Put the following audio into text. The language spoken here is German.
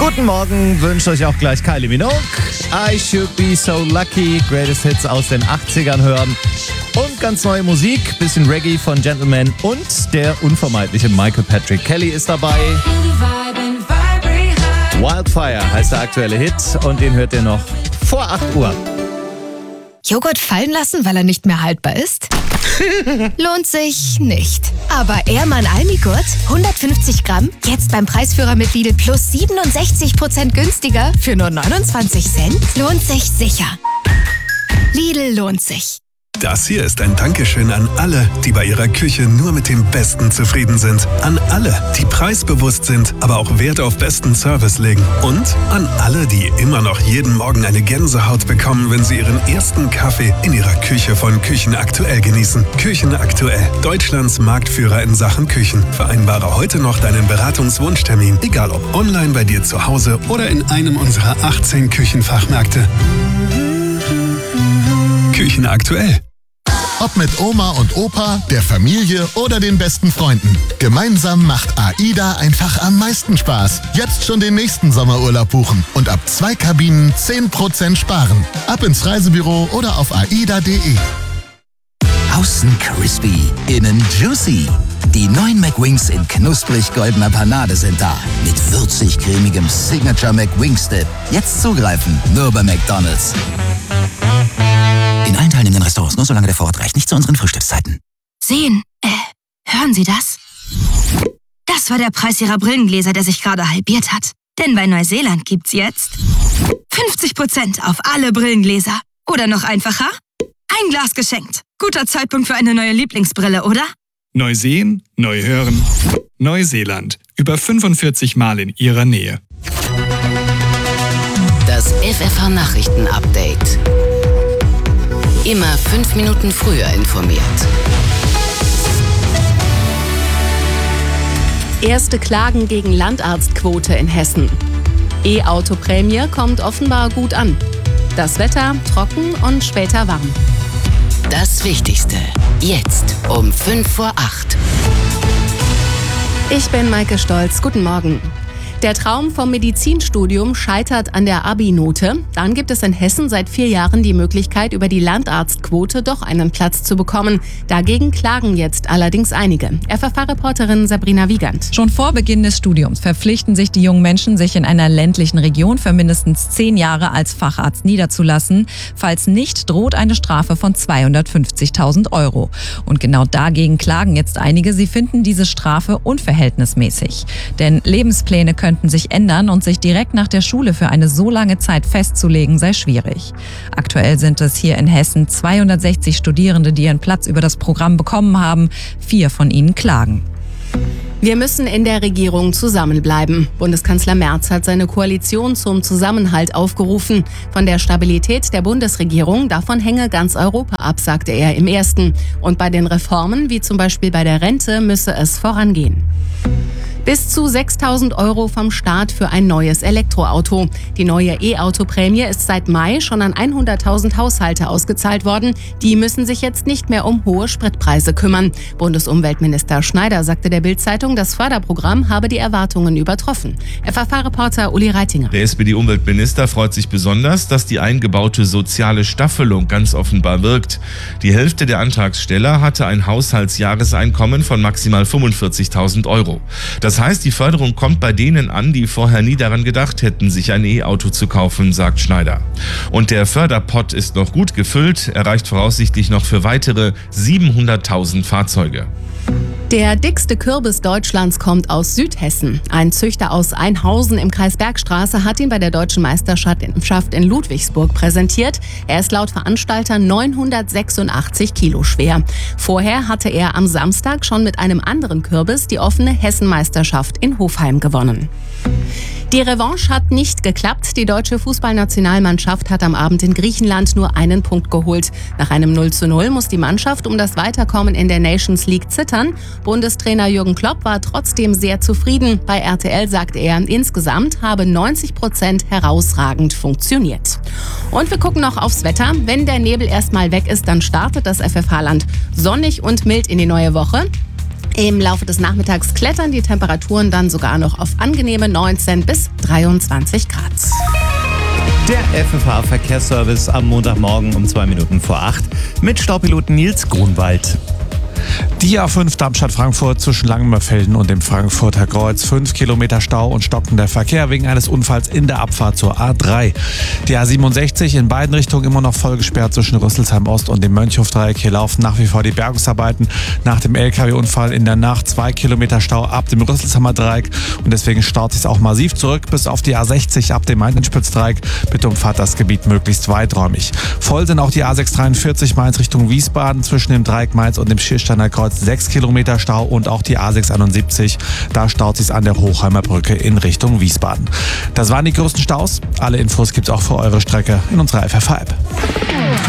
Guten Morgen, wünsche euch auch gleich Kylie Minogue. I Should Be So Lucky, Greatest Hits aus den 80ern hören. Und ganz neue Musik, bisschen Reggae von Gentleman und der unvermeidliche Michael Patrick Kelly ist dabei. Wildfire heißt der aktuelle Hit und den hört ihr noch vor 8 Uhr. Joghurt fallen lassen, weil er nicht mehr haltbar ist? Lohnt sich nicht. Aber Ehrmann Almigurt, 150 Gramm, jetzt beim Preisführer mit Lidl plus 67% günstiger für nur 29 Cent? Lohnt sich sicher. Lidl lohnt sich. Das hier ist ein Dankeschön an alle, die bei ihrer Küche nur mit dem Besten zufrieden sind. An alle, die preisbewusst sind, aber auch Wert auf besten Service legen. Und an alle, die immer noch jeden Morgen eine Gänsehaut bekommen, wenn sie ihren ersten Kaffee in ihrer Küche von Küchen Aktuell genießen. Küchen Aktuell, Deutschlands Marktführer in Sachen Küchen. Vereinbare heute noch deinen Beratungswunschtermin, egal ob online bei dir zu Hause oder in einem unserer 18 Küchenfachmärkte. Küchen Aktuell. Ob mit Oma und Opa, der Familie oder den besten Freunden. Gemeinsam macht AIDA einfach am meisten Spaß. Jetzt schon den nächsten Sommerurlaub buchen und ab 2 Kabinen 10% sparen. Ab ins Reisebüro oder auf aida.de. Außen crispy, innen juicy. Die neuen McWings in knusprig goldener Panade sind da. Mit würzig-cremigem Signature McWings-Dip. Jetzt zugreifen, nur bei McDonald's. In allen teilnehmenden Restaurants, nur solange der Vorrat reicht, nicht zu unseren Frühstückszeiten. Hören Sie das? Das war der Preis Ihrer Brillengläser, der sich gerade halbiert hat. Denn bei Neuseeland gibt's jetzt 50% auf alle Brillengläser. Oder noch einfacher, ein Glas geschenkt. Guter Zeitpunkt für eine neue Lieblingsbrille, oder? Neu sehen, neu hören. Neuseeland. Über 45 Mal in Ihrer Nähe. Das FFH-Nachrichten-Update. Immer 5 Minuten früher informiert. Erste Klagen gegen Landarztquote in Hessen. E-Auto-Prämie kommt offenbar gut an. Das Wetter trocken und später warm. Das Wichtigste. Jetzt um 5 vor 8. Ich bin Maike Stolz. Guten Morgen. Der Traum vom Medizinstudium scheitert an der Abi-Note. Dann gibt es in Hessen seit 4 Jahren die Möglichkeit, über die Landarztquote doch einen Platz zu bekommen. Dagegen klagen jetzt allerdings einige. FFH-Reporterin Sabrina Wiegand. Schon vor Beginn des Studiums verpflichten sich die jungen Menschen, sich in einer ländlichen Region für mindestens 10 Jahre als Facharzt niederzulassen. Falls nicht, droht eine Strafe von 250.000 €. Und genau dagegen klagen jetzt einige. Sie finden diese Strafe unverhältnismäßig. Denn Lebenspläne könnten sich ändern und sich direkt nach der Schule für eine so lange Zeit festzulegen, sei schwierig. Aktuell sind es hier in Hessen 260 Studierende, die ihren Platz über das Programm bekommen haben. 4 von ihnen klagen. Wir müssen in der Regierung zusammenbleiben. Bundeskanzler Merz hat seine Koalition zum Zusammenhalt aufgerufen. Von der Stabilität der Bundesregierung, davon hänge ganz Europa ab, sagte er im Ersten. Und bei den Reformen, wie zum Beispiel bei der Rente, müsse es vorangehen. Bis zu 6.000 € vom Staat für ein neues Elektroauto. Die neue E-Auto-Prämie ist seit Mai schon an 100.000 Haushalte ausgezahlt worden. Die müssen sich jetzt nicht mehr um hohe Spritpreise kümmern. Bundesumweltminister Schneider sagte der Bild-Zeitung, das Förderprogramm habe die Erwartungen übertroffen. FFH-Reporter Uli Reitinger. Der SPD-Umweltminister freut sich besonders, dass die eingebaute soziale Staffelung ganz offenbar wirkt. Die Hälfte der Antragsteller hatte ein Haushaltsjahreseinkommen von maximal 45.000 €. Das heißt, die Förderung kommt bei denen an, die vorher nie daran gedacht hätten, sich ein E-Auto zu kaufen, sagt Schneider. Und der Förderpott ist noch gut gefüllt, er reicht voraussichtlich noch für weitere 700.000 Fahrzeuge. Der dickste Kürbis Deutschlands kommt aus Südhessen. Ein Züchter aus Einhausen im Kreis Bergstraße hat ihn bei der Deutschen Meisterschaft in Ludwigsburg präsentiert. Er ist laut Veranstalter 986 Kilo schwer. Vorher hatte er am Samstag schon mit einem anderen Kürbis die offene Hessenmeisterschaft in Hofheim gewonnen. Die Revanche hat nicht geklappt. Die deutsche Fußballnationalmannschaft hat am Abend in Griechenland nur einen Punkt geholt. Nach einem 0:0 muss die Mannschaft um das Weiterkommen in der Nations League zittern. Bundestrainer Jürgen Klopp war trotzdem sehr zufrieden. Bei RTL sagte er, insgesamt habe 90% herausragend funktioniert. Und wir gucken noch aufs Wetter. Wenn der Nebel erstmal weg ist, dann startet das FFH-Land sonnig und mild in die neue Woche. Im Laufe des Nachmittags klettern die Temperaturen dann sogar noch auf angenehme 19 bis 23 Grad. Der FFH-Verkehrsservice am Montagmorgen um 2 Minuten vor 8 mit Staupiloten Nils Grunwald. Die A5 Darmstadt-Frankfurt zwischen Langenmerfelden und dem Frankfurter Kreuz. 5 Kilometer Stau und stockender Verkehr wegen eines Unfalls in der Abfahrt zur A3. Die A67 in beiden Richtungen immer noch voll gesperrt zwischen Rüsselsheim Ost und dem Mönchhofdreieck. Hier laufen nach wie vor die Bergungsarbeiten nach dem LKW-Unfall in der Nacht. 2 Kilometer Stau ab dem Rüsselsheimer Dreieck und deswegen staut sich auch massiv zurück bis auf die A60 ab dem Main-Spitzdreieck. Bitte umfahrt das Gebiet möglichst weiträumig. Voll sind auch die A643 Mainz Richtung Wiesbaden zwischen dem Dreieck Mainz und dem Schiersteiner Kreuz. 6 Kilometer Stau und auch die A671. Da staut sich an der Hochheimer Brücke in Richtung Wiesbaden. Das waren die größten Staus. Alle Infos gibt's auch für eure Strecke in unserer FFH-App.